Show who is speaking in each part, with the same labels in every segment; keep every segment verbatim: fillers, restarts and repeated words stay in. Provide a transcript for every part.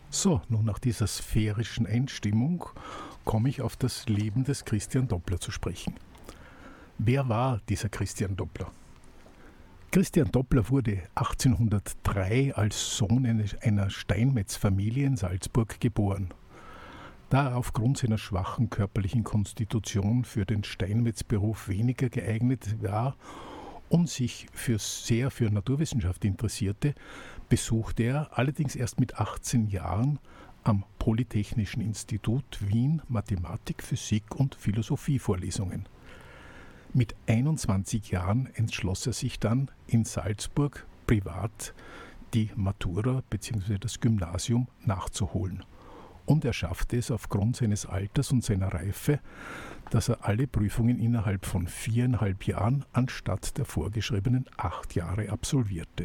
Speaker 1: So, nun nach dieser sphärischen Einstimmung komme ich auf das Leben des Christian Doppler zu sprechen. Wer war dieser Christian Doppler? Christian Doppler wurde achtzehnhundertdrei als Sohn einer Steinmetzfamilie in Salzburg geboren. Da er aufgrund seiner schwachen körperlichen Konstitution für den Steinmetzberuf weniger geeignet war und sich für sehr für Naturwissenschaft interessierte, besuchte er allerdings erst mit achtzehn Jahren am Polytechnischen Institut Wien Mathematik, Physik und Philosophievorlesungen. Mit einundzwanzig Jahren entschloss er sich dann, in Salzburg privat die Matura bzw. das Gymnasium nachzuholen. Und er schaffte es aufgrund seines Alters und seiner Reife, dass er alle Prüfungen innerhalb von viereinhalb Jahren anstatt der vorgeschriebenen acht Jahre absolvierte.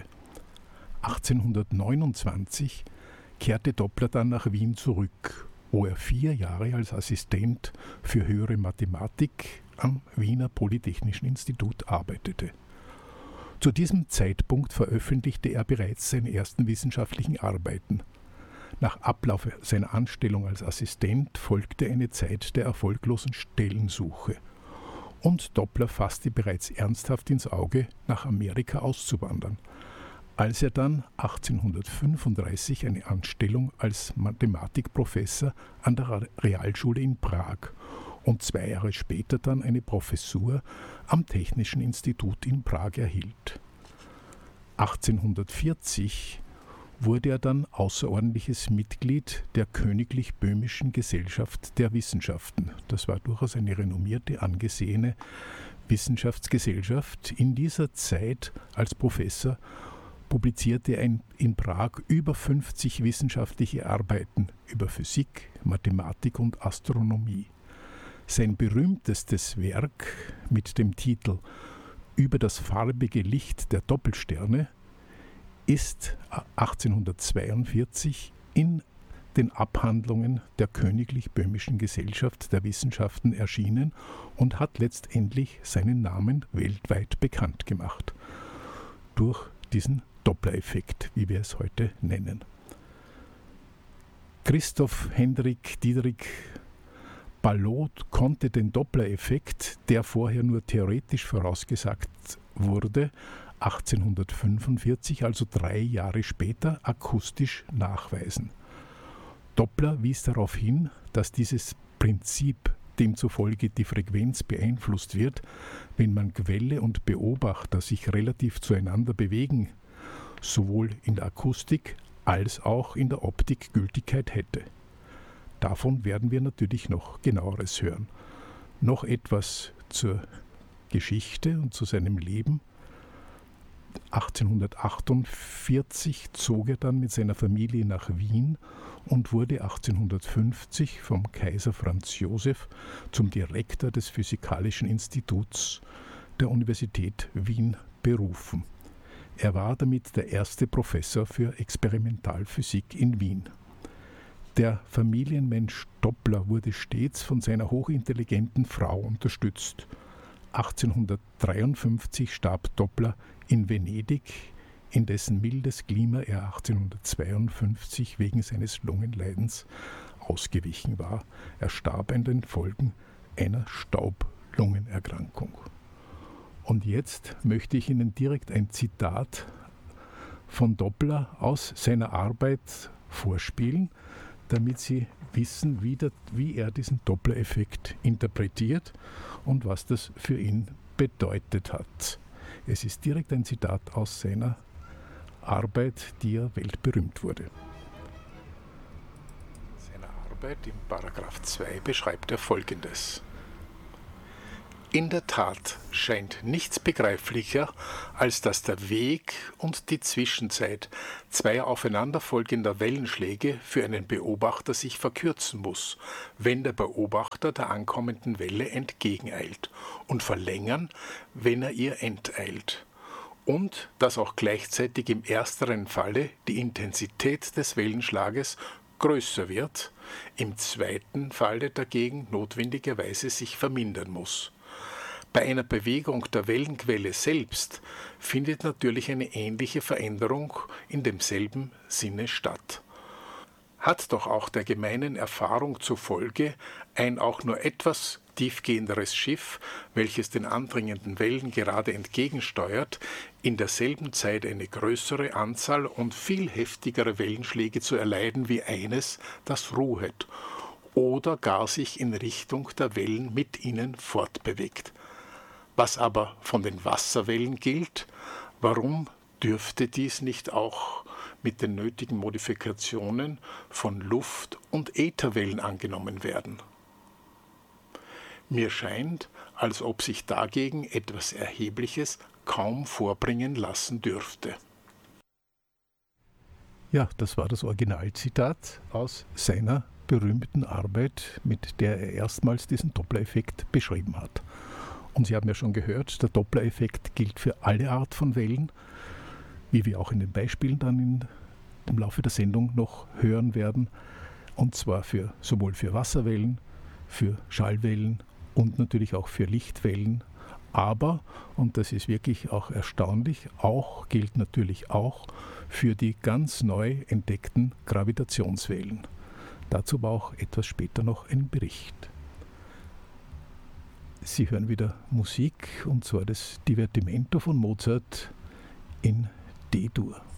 Speaker 1: achtzehnhundertneunundzwanzig kehrte Doppler dann nach Wien zurück, wo er vier Jahre als Assistent für höhere Mathematik am Wiener Polytechnischen Institut arbeitete. Zu diesem Zeitpunkt veröffentlichte er bereits seine ersten wissenschaftlichen Arbeiten. Nach Ablauf seiner Anstellung als Assistent folgte eine Zeit der erfolglosen Stellensuche. Und Doppler fasste bereits ernsthaft ins Auge, nach Amerika auszuwandern. Als er dann achtzehnhundertfünfunddreißig eine Anstellung als Mathematikprofessor an der Realschule in Prag und zwei Jahre später dann eine Professur am Technischen Institut in Prag erhielt. achtzehnhundertvierzig wurde er dann außerordentliches Mitglied der Königlich Böhmischen Gesellschaft der Wissenschaften. Das war durchaus eine renommierte, angesehene Wissenschaftsgesellschaft. In dieser Zeit als Professor publizierte er in Prag über fünfzig wissenschaftliche Arbeiten über Physik, Mathematik und Astronomie. Sein berühmtestes Werk mit dem Titel Über das farbige Licht der Doppelsterne ist achtzehnhundertzweiundvierzig in den Abhandlungen der Königlich Böhmischen Gesellschaft der Wissenschaften erschienen und hat letztendlich seinen Namen weltweit bekannt gemacht. Durch diesen Doppler-Effekt, wie wir es heute nennen. Christoph Hendrik Diederik Ballot konnte den Doppler-Effekt, der vorher nur theoretisch vorausgesagt wurde, achtzehnhundertfünfundvierzig, also drei Jahre später, akustisch nachweisen. Doppler wies darauf hin, dass dieses Prinzip, demzufolge die Frequenz beeinflusst wird, wenn man Quelle und Beobachter sich relativ zueinander bewegen, sowohl in der Akustik als auch in der Optik Gültigkeit hätte. Davon werden wir natürlich noch genaueres hören. Noch etwas zur Geschichte und zu seinem Leben. achtzehnhundertachtundvierzig zog er dann mit seiner Familie nach Wien und wurde achtzehnhundertfünfzig vom Kaiser Franz Joseph zum Direktor des Physikalischen Instituts der Universität Wien berufen. Er war damit der erste Professor für Experimentalphysik in Wien. Der Familienmensch Doppler wurde stets von seiner hochintelligenten Frau unterstützt. achtzehnhundertdreiundfünfzig starb Doppler in Venedig, in dessen mildes Klima er achtzehnhundertzweiundfünfzig wegen seines Lungenleidens ausgewichen war. Er starb an den Folgen einer Staublungenerkrankung. Und jetzt möchte ich Ihnen direkt ein Zitat von Doppler aus seiner Arbeit vorspielen, damit Sie wissen, wie, der, wie er diesen Doppler-Effekt interpretiert und was das für ihn bedeutet hat. Es ist direkt ein Zitat aus seiner Arbeit, die ja weltberühmt wurde. Seine Arbeit im Paragraph zwei beschreibt er Folgendes. In der Tat scheint nichts begreiflicher, als dass der Weg und die Zwischenzeit zweier aufeinanderfolgender Wellenschläge für einen Beobachter sich verkürzen muss, wenn der Beobachter der ankommenden Welle entgegeneilt, und verlängern, wenn er ihr enteilt. Und dass auch gleichzeitig im ersteren Falle die Intensität des Wellenschlages größer wird, im zweiten Falle dagegen notwendigerweise sich vermindern muss. Bei einer Bewegung der Wellenquelle selbst findet natürlich eine ähnliche Veränderung in demselben Sinne statt. hat doch auch der gemeinen Erfahrung zufolge ein auch nur etwas tiefgehenderes Schiff, welches den andringenden Wellen gerade entgegensteuert, in derselben Zeit eine größere Anzahl und viel heftigere Wellenschläge zu erleiden wie eines, das ruhet oder gar sich in Richtung der Wellen mit ihnen fortbewegt. Was aber von den Wasserwellen gilt, warum dürfte dies nicht auch mit den nötigen Modifikationen von Luft- und Ätherwellen angenommen werden? Mir scheint, als ob sich dagegen etwas Erhebliches kaum vorbringen lassen dürfte. Ja, das war das Originalzitat aus seiner berühmten Arbeit, mit der er erstmals diesen Doppler-Effekt beschrieben hat. Und Sie haben ja schon gehört, der Doppler-Effekt gilt für alle Art von Wellen, wie wir auch in den Beispielen dann in, im Laufe der Sendung noch hören werden, und zwar für, sowohl für Wasserwellen, für Schallwellen und natürlich auch für Lichtwellen. Aber, und das ist wirklich auch erstaunlich, auch gilt natürlich auch für die ganz neu entdeckten Gravitationswellen. Dazu war auch etwas später noch ein Bericht. Sie hören wieder Musik, und zwar das Divertimento von Mozart in D-Dur.